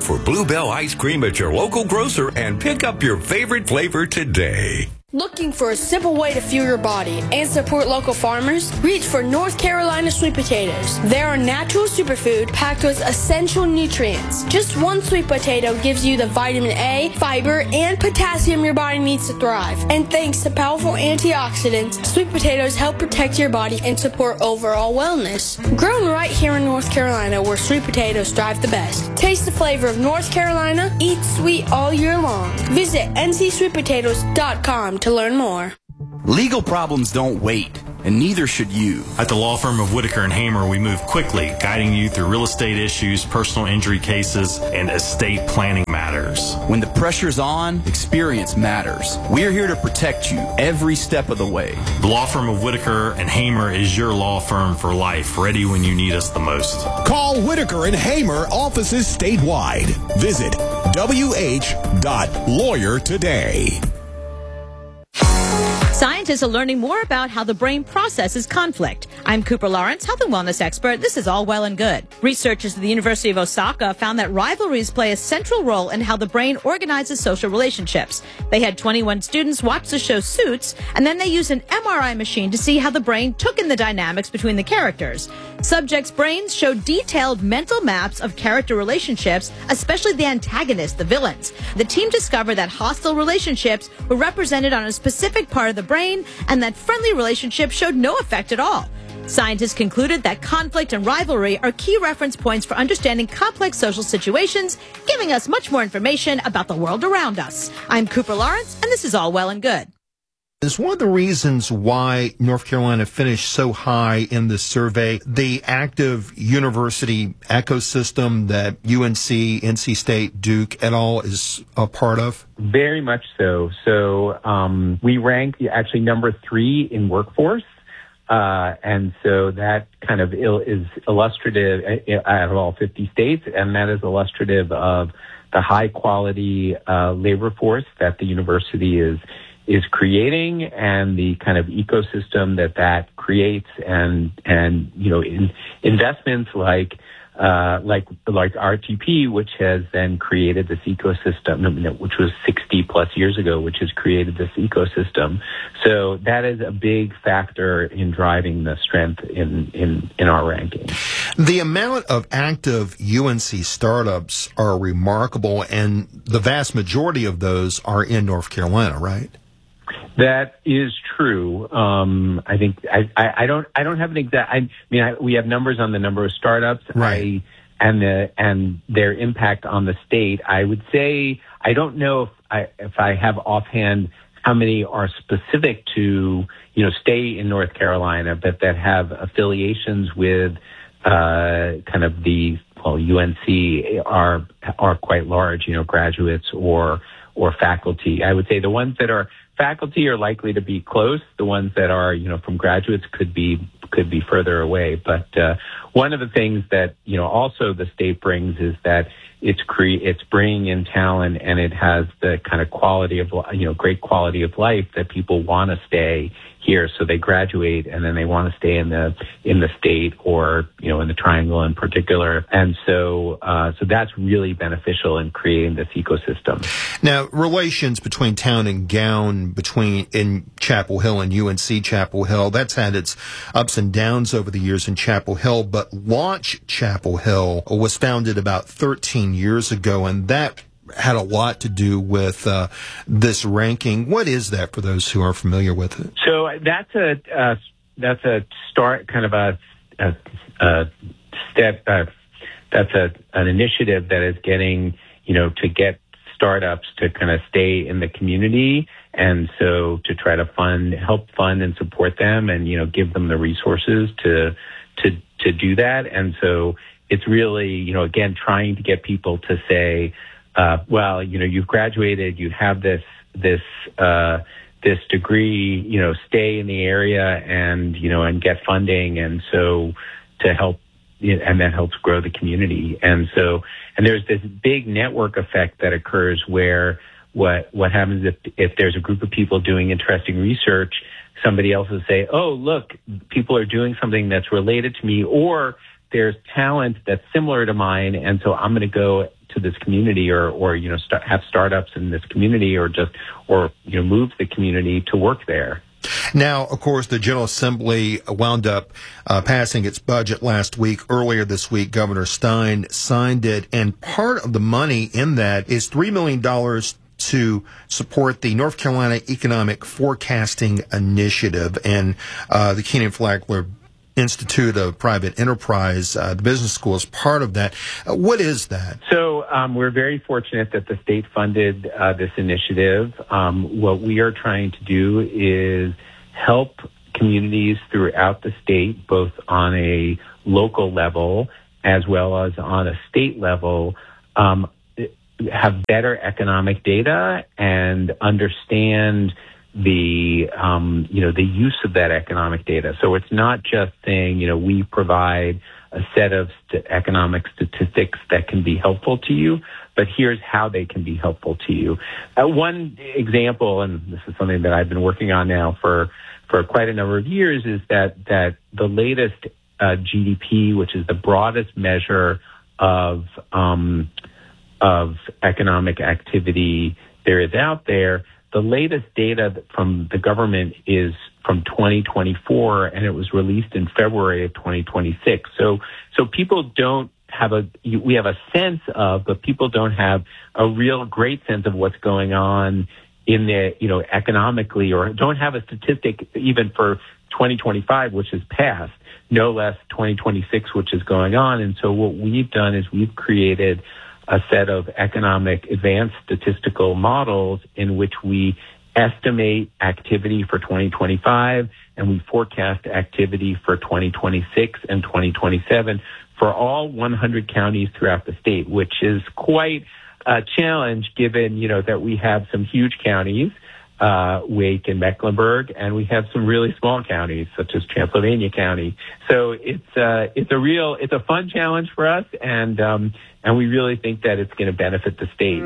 for Bluebell ice cream at your local grocer and pick up your favorite flavor today. Looking for a simple way to fuel your body and support local farmers? Reach for North Carolina sweet potatoes. They're a natural superfood packed with essential nutrients. Just one sweet potato gives you the vitamin A, fiber, and potassium your body needs to thrive. And thanks to powerful antioxidants, sweet potatoes help protect your body and support overall wellness. Grown right here in North Carolina, where sweet potatoes thrive the best. Taste the flavor of North Carolina. Eat sweet all year long. Visit ncsweetpotatoes.com to learn more. Legal problems don't wait, and neither should you. At the law firm of Whitaker and Hamer, we move quickly, guiding you through real estate issues, personal injury cases, and estate planning matters. When the pressure's on, experience matters. We're here to protect you every step of the way. The law firm of Whitaker and Hamer is your law firm for life, ready when you need us the most. Call Whitaker and Hamer offices statewide. Visit wh.lawyer today. Scientists are learning more about how the brain processes conflict. I'm Cooper Lawrence, health and wellness expert. This is All Well and Good. Researchers at the University of Osaka found that rivalries play a central role in how the brain organizes social relationships. They had 21 students watch the show Suits, and then they used an MRI machine to see how the brain took in the dynamics between the characters. Subjects' brains showed detailed mental maps of character relationships, especially the antagonists, the villains. The team discovered that hostile relationships were represented on a specific part of the brain, and that friendly relationships showed no effect at all. Scientists concluded that conflict and rivalry are key reference points for understanding complex social situations, giving us much more information about the world around us. I'm Cooper Lawrence, and this is All Well and Good. Is one of the reasons why North Carolina finished so high in this survey the active university ecosystem that UNC, NC State, Duke, et al. Is a part of? Very much so. So we rank actually number 3 in workforce. And so that kind of is illustrative out of all 50 states, and that is illustrative of the high quality labor force that the university is creating, and the kind of ecosystem that creates, and investments like RTP, which has then created this ecosystem, which was 60 plus years ago, which has created this ecosystem. So that is a big factor in driving the strength in our ranking. The amount of active UNC startups are remarkable, and the vast majority of those are in North Carolina, right? That is true. I think I don't have an exact. We have numbers on the number of startups, right, and their impact on the state. I would say I don't know if I have offhand how many are specific to stay in North Carolina, but that have affiliations with kind of UNC are quite large. Graduates or faculty. I would say the ones that are faculty are likely to be close. The ones that are, from graduates could be further away. But one of the things that also the state brings is that it's bringing in talent, and it has the kind of quality of great quality of life that people want to stay here. So they graduate and then they want to stay in the state, or in the Triangle in particular. And so that's really beneficial in creating this ecosystem. Now, relations between town and gown in Chapel Hill and UNC Chapel Hill, that's had its ups and downs over the years in Chapel Hill, but Launch Chapel Hill was founded about 13 years ago, and that had a lot to do with this ranking. What is that for those who are familiar with it? So that's a start, kind of a step. That's an initiative that is getting to get startups to kind of stay in the community, and so to try to help fund and support them, and give them the resources to do that. And so it's really again trying to get people to say, well, you've graduated, you have this degree, stay in the area and get funding. And so to help, and that helps grow the community. And there's this big network effect that occurs where what happens if there's a group of people doing interesting research, somebody else will say, oh, look, people are doing something that's related to me, or there's talent that's similar to mine, and so I'm going to go to this community or have startups in this community or move the community to work there. Now, of course, the General Assembly wound up passing its budget last week. Earlier this week, Governor Stein signed it, and part of the money in that is $3 million to support the North Carolina Economic Forecasting Initiative and the Keenan Flagler Institute of Private Enterprise, the business school, is part of that. What is that? So we're very fortunate that the state funded this initiative. What we are trying to do is help communities throughout the state, both on a local level as well as on a state level, have better economic data and understand the use of that economic data. So it's not just saying, we provide a set of economic statistics that can be helpful to you, but here's how they can be helpful to you. One example, and this is something that I've been working on now for quite a number of years, is that the latest GDP, which is the broadest measure of economic activity there is out there, the latest data from the government is from 2024, and it was released in February of 2026. So people don't have we have a sense of, but people don't have a real great sense of what's going on in the, economically, or don't have a statistic even for 2025, which is past, no less 2026, which is going on. And so what we've done is we've created a set of economic advanced statistical models in which we estimate activity for 2025 and we forecast activity for 2026 and 2027 for all 100 counties throughout the state, which is quite a challenge given, that we have some huge counties, Wake and Mecklenburg, and we have some really small counties such as Transylvania County. So it's a fun challenge for us, and we really think that it's going to benefit the state.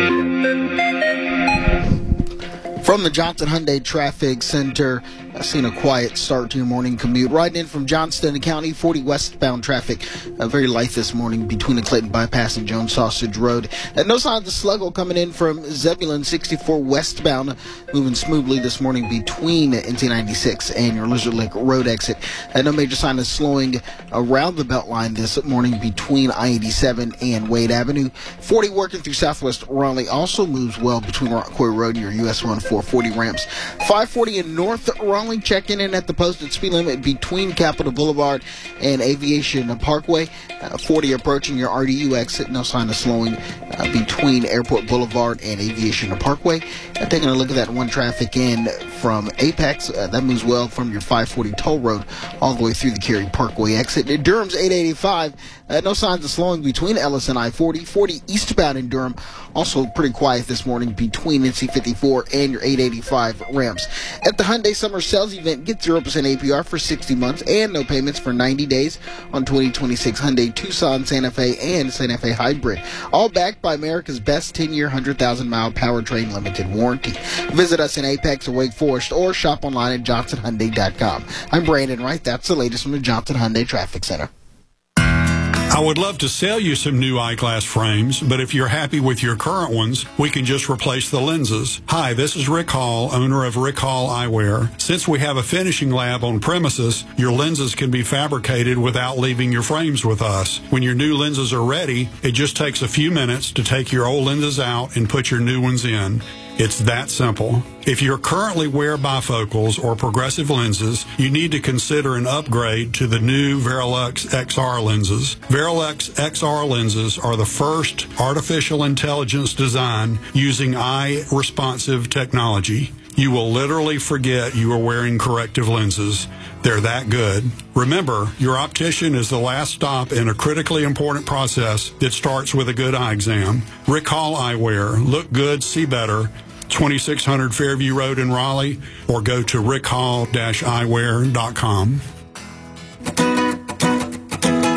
From the Johnson Hyundai Traffic Center, I've seen a quiet start to your morning commute. Riding in from Johnston County, 40 westbound traffic. Very light this morning between the Clayton Bypass and Jones Sausage Road. No signs of sluggo coming in from Zebulon 64 westbound. Moving smoothly this morning between NC 96 and your Lizard Lick Road exit. No major sign of slowing around the Beltline this morning between I-87 and Wade Avenue. 40 working through Southwest Raleigh also moves well between Rock Quarry Road and your US 1-440 ramps. 540 in North Raleigh, checking in at the posted speed limit between Capitol Boulevard and Aviation Parkway. 40 approaching your RDU exit. No sign of slowing between Airport Boulevard and Aviation Parkway. Taking a look at that one traffic in from Apex. That moves well from your 540 toll road all the way through the Cary Parkway exit. Durham's 885. No signs of slowing between Ellis and I-40. 40 eastbound in Durham. Also pretty quiet this morning between NC 54 and your 885 ramps. At the Hyundai Summer Sales Event, get 0% APR for 60 months and no payments for 90 days on 2026 Hyundai Tucson, Santa Fe, and Santa Fe Hybrid. All backed by America's best 10-year, 100,000-mile powertrain limited warranty. Visit us in Apex or Wake Forest or shop online at johnsonhyundai.com. I'm Brandon Wright. That's the latest from the Johnson Hyundai Traffic Center. I would love to sell you some new eyeglass frames, but if you're happy with your current ones, we can just replace the lenses. Hi, this is Rick Hall, owner of Rick Hall Eyewear. Since we have a finishing lab on premises, your lenses can be fabricated without leaving your frames with us. When your new lenses are ready, it just takes a few minutes to take your old lenses out and put your new ones in. It's that simple. If you're currently wear bifocals or progressive lenses, you need to consider an upgrade to the new Verilux XR lenses. Verilux XR lenses are the first artificial intelligence design using eye-responsive technology. You will literally forget you are wearing corrective lenses. They're that good. Remember, your optician is the last stop in a critically important process that starts with a good eye exam. Rick Hall Eyewear. Look good, see better. 2600 Fairview Road in Raleigh, or go to rickhall-eyewear.com. Hey, it's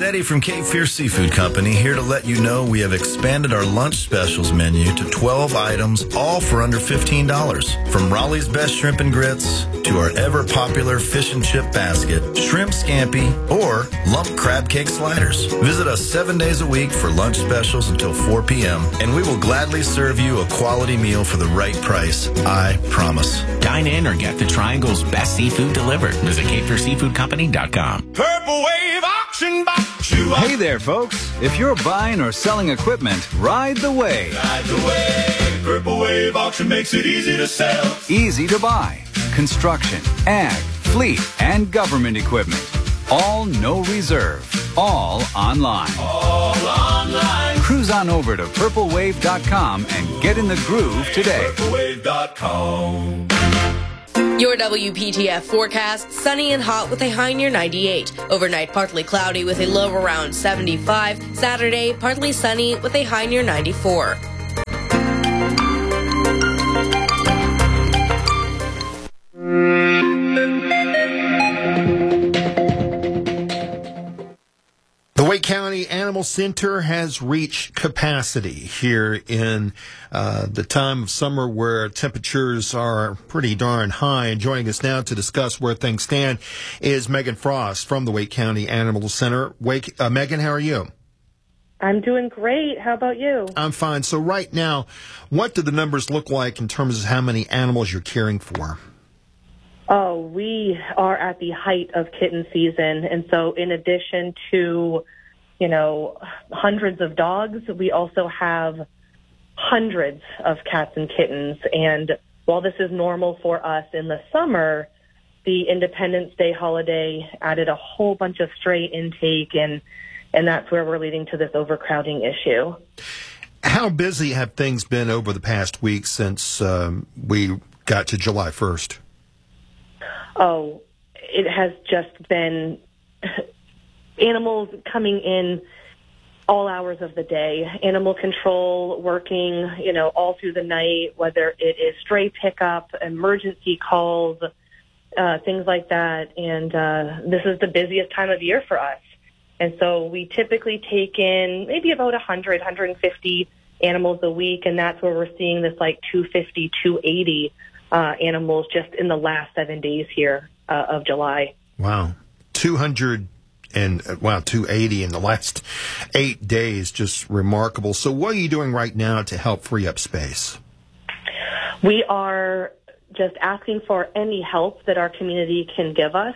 Eddie from Cape Fear Seafood Company, here to let you know we have expanded our lunch specials menu to 12 items, all for under $15. From Raleigh's Best Shrimp and Grits to our ever-popular fish and chip basket, shrimp scampi, or lump crab cake sliders. Visit us 7 days a week for lunch specials until 4 p.m., and we will gladly serve you a quality meal for the right price. I promise. Dine in or get the Triangle's best seafood delivered. Visit CapeFearSeafoodCompany.com. Purple Wave Auction Box. Hey there, folks. If you're buying or selling equipment, ride the wave. Ride the wave. Purple Wave Auction makes it easy to sell. Easy to buy. Construction, ag, fleet, and government equipment. All no reserve. All online. All online. Cruise on over to purplewave.com and get in the groove today. Purplewave.com. Your WPTF forecast, sunny and hot with a high near 98. Overnight, partly cloudy with a low around 75. Saturday, partly sunny with a high near 94. The Wake County Animal Center has reached capacity here in the time of summer where temperatures are pretty darn high. And joining us now to discuss where things stand is Megan Frost from the Wake County Animal Center. Megan, how are you? I'm doing great. How about you? I'm fine. So right now, what do the numbers look like in terms of how many animals you're caring for? Oh, we are at the height of kitten season. And so in addition to, hundreds of dogs, we also have hundreds of cats and kittens. And while this is normal for us in the summer, the Independence Day holiday added a whole bunch of stray intake, and that's where we're leading to this overcrowding issue. How busy have things been over the past week since we got to July 1st? Oh, it has just been animals coming in all hours of the day, animal control working, all through the night, whether it is stray pickup, emergency calls, things like that. And this is the busiest time of year for us. And so we typically take in maybe about 100, 150 animals a week, and that's where we're seeing this 250, 280 animals just in the last 7 days here of July. Wow. 280 in the last 8 days, just remarkable. So what are you doing right now to help free up space? We are just asking for any help that our community can give us.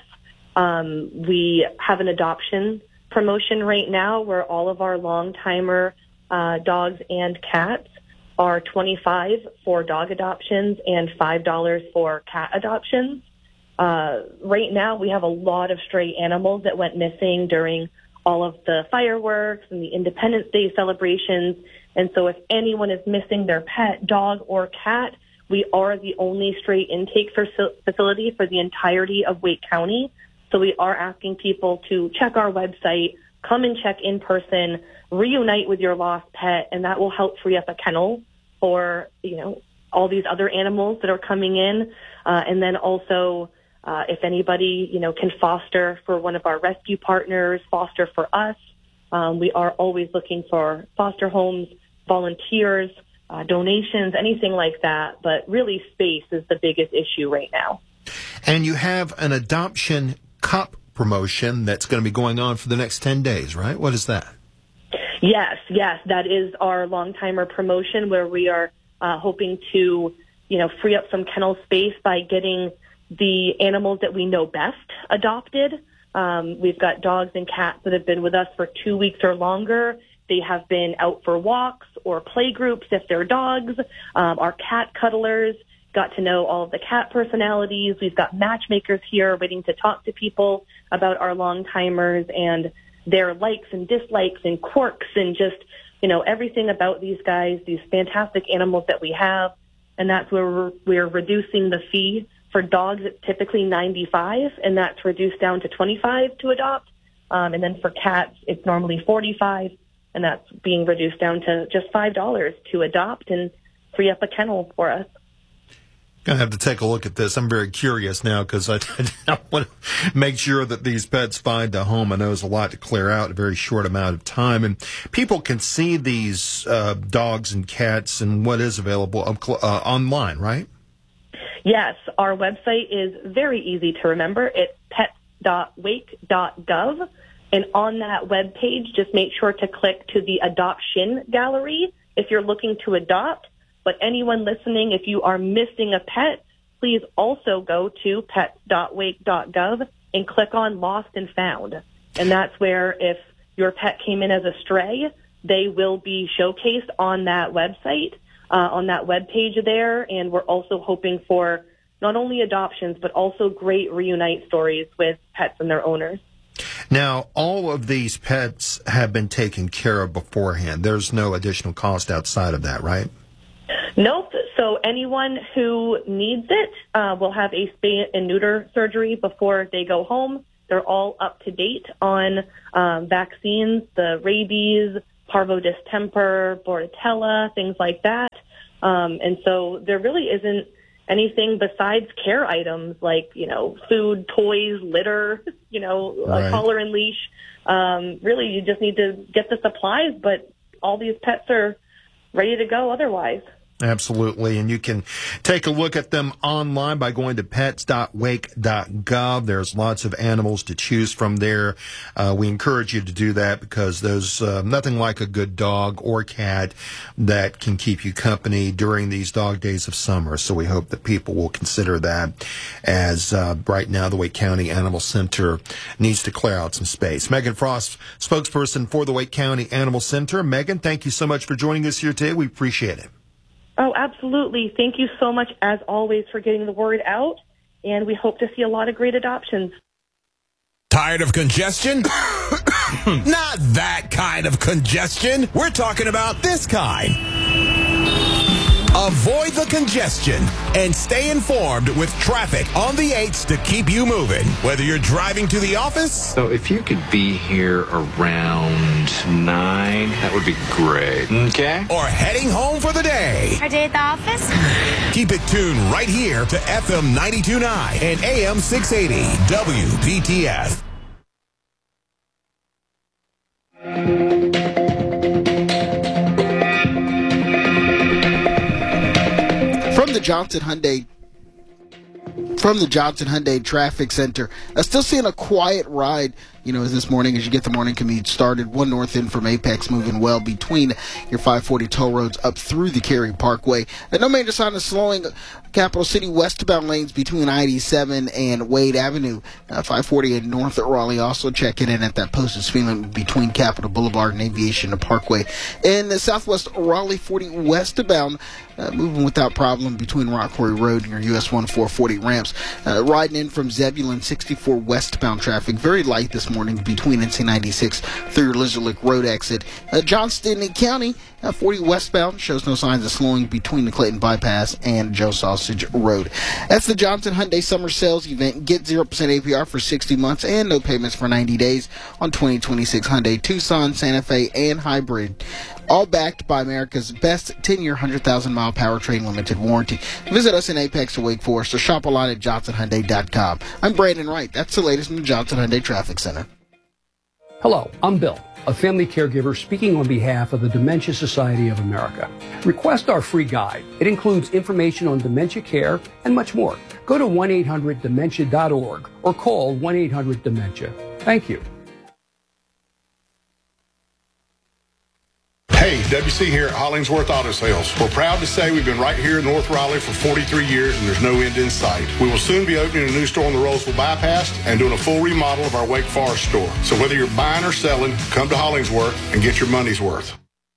We have an adoption promotion right now where all of our long-timer dogs and cats are $25 for dog adoptions and $5 for cat adoptions. Right now, we have a lot of stray animals that went missing during all of the fireworks and the Independence Day celebrations. And so if anyone is missing their pet, dog, or cat, we are the only stray intake facility for the entirety of Wake County. So we are asking people to check our website, come and check in person, reunite with your lost pet, and that will help free up a kennel for, all these other animals that are coming in. And then also, if anybody, can foster for one of our rescue partners, foster for us. We are always looking for foster homes, volunteers, donations, anything like that. But really, space is the biggest issue right now. And you have an adoption cup promotion that's going to be going on for the next 10 days, right? What is that? Yes. That is our long-timer promotion where we are hoping to, free up some kennel space by getting the animals that we know best adopted. We've got dogs and cats that have been with us for 2 weeks or longer. They have been out for walks or play groups if they're dogs. Our cat cuddlers got to know all of the cat personalities. We've got matchmakers here waiting to talk to people about our long-timers and their likes and dislikes and quirks and just, everything about these guys, these fantastic animals that we have. And that's where we're reducing the fee. For dogs, it's typically $95, and that's reduced down to $25 to adopt. And then for cats, it's normally $45, and that's being reduced down to just $5 to adopt and free up a kennel for us. Going to have to take a look at this. I'm very curious now because I want to make sure that these pets find a home. I know it's a lot to clear out in a very short amount of time. And people can see these dogs and cats and what is available online, right? Yes. Our website is very easy to remember. It's pets.wake.gov. And on that web page, just make sure to click to the adoption gallery if you're looking to adopt. But anyone listening, if you are missing a pet, please also go to pets.wake.gov and click on Lost and Found. And that's where if your pet came in as a stray, they will be showcased on that website, on that web page there. And we're also hoping for not only adoptions, but also great reunite stories with pets and their owners. Now, all of these pets have been taken care of beforehand. There's no additional cost outside of that, right? Nope. So anyone who needs it will have a spay and neuter surgery before they go home. They're all up to date on vaccines, the rabies, parvo distemper, bordetella, things like that. And so there really isn't anything besides care items like, food, toys, litter, a collar and leash. Really, you just need to get the supplies, but all these pets are ready to go otherwise. Absolutely. And you can take a look at them online by going to pets.wake.gov. There's lots of animals to choose from there. We encourage you to do that because there's nothing like a good dog or cat that can keep you company during these dog days of summer. So we hope that people will consider that as right now the Wake County Animal Center needs to clear out some space. Megan Frost, spokesperson for the Wake County Animal Center. Megan, thank you so much for joining us here today. We appreciate it. Oh, absolutely. Thank you so much, as always, for getting the word out, and we hope to see a lot of great adoptions. Tired of congestion? Not that kind of congestion. We're talking about this kind. Avoid the congestion and stay informed with traffic on the 8s to keep you moving. Whether you're driving to the office. So if you could be here around 9, that would be great. Okay. Or heading home for the day. Our day at the office? Keep it tuned right here to FM 92.9 and AM 680 WPTF. From the Johnson Hyundai Traffic Center, still seeing a quiet ride, as this morning as you get the morning commute started. One north end from Apex moving well between your 540 toll roads up through the Cary Parkway. And no major sign of slowing Capital City westbound lanes between I-87 and Wade Avenue. 540 and north at Raleigh also checking in at that posted speed limit between Capitol Boulevard and Aviation Parkway. In the southwest Raleigh 40 westbound, moving without problem between Rock Quarry Road and your US 1440 ramps. Riding in from Zebulon 64 westbound traffic, very light this morning between NC 96 through your Lizard Lick Road exit. Johnston County 40 westbound shows no signs of slowing between the Clayton Bypass and Joe Sausage Road. That's the Johnson Hyundai Summer Sales Event. Get 0% APR for 60 months and no payments for 90 days on 2026 Hyundai Tucson, Santa Fe, and Hybrid. All backed by America's best 10-year, 100,000-mile powertrain limited warranty. Visit us in Apex or Wake Forest or shop online at johnsonhyundai.com. I'm Brandon Wright. That's the latest from the Johnson Hyundai Traffic Center. Hello, I'm Bill, a family caregiver speaking on behalf of the Dementia Society of America. Request our free guide. It includes information on dementia care and much more. Go to 1-800-DEMENTIA.org or call 1-800-DEMENTIA. Thank you. Hey, WC here at Hollingsworth Auto Sales. We're proud to say we've been right here in North Raleigh for 43 years and there's no end in sight. We will soon be opening a new store on the Roseville Bypass and doing a full remodel of our Wake Forest store. So whether you're buying or selling, come to Hollingsworth and get your money's worth.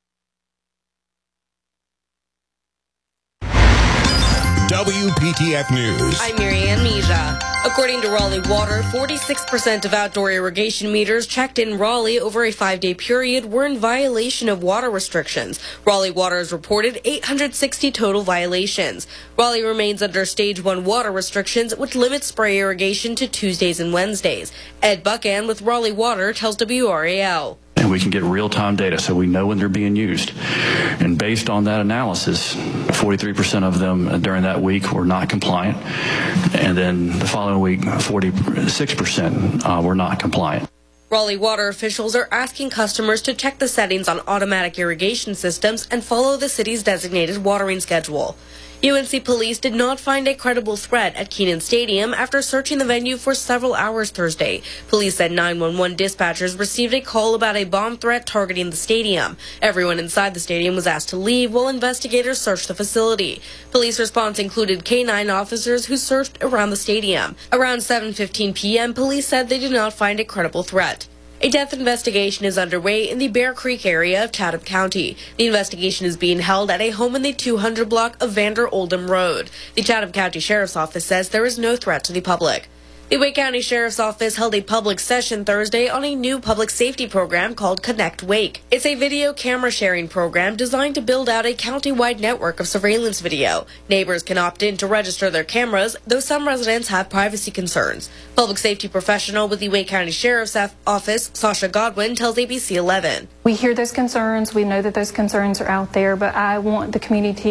WPTF News. I'm Marianne Mija. According to Raleigh Water, 46% of outdoor irrigation meters checked in Raleigh over a 5-day period were in violation of water restrictions. Raleigh Water has reported 860 total violations. Raleigh remains under Stage 1 water restrictions, which limit spray irrigation to Tuesdays and Wednesdays. Ed Buchan with Raleigh Water tells WRAL. and we can get real-time data so we know when they're being used. And based on that analysis, 43% of them during that week were not compliant, and then the following week, 46% were not compliant. Raleigh water officials are asking customers to check the settings on automatic irrigation systems and follow the city's designated watering schedule. UNC police did not find a credible threat at Kenan Stadium after searching the venue for several hours Thursday. Police said 911 dispatchers received a call about a bomb threat targeting the stadium. Everyone inside the stadium was asked to leave while investigators searched the facility. Police response included K-9 officers who searched around the stadium. Around 7:15 p.m., police said they did not find a credible threat. A death investigation is underway in the Bear Creek area of Chatham County. The investigation is being held at a home in the 200 block of Vander Oldham Road. The Chatham County Sheriff's Office says there is no threat to the public. The Wake County Sheriff's Office held a public session Thursday on a new public safety program called Connect Wake. It's a video camera sharing program designed to build out a county-wide network of surveillance video. Neighbors can opt in to register their cameras, though some residents have privacy concerns. Public safety professional with the Wake County Sheriff's Office, Sasha Godwin, tells ABC 11. We hear those concerns. We know that those concerns are out there, but I want the community